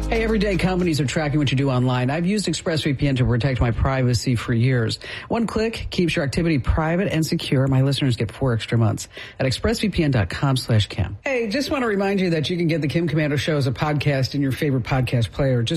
Hey, every day companies are tracking what you do online. I've used ExpressVPN to protect my privacy for years. One click keeps your activity private and secure. My listeners get 4 extra months at expressvpn.com/Kim. Hey, just want to remind you that you can get the Kim Komando Show as a podcast in your favorite podcast player. Just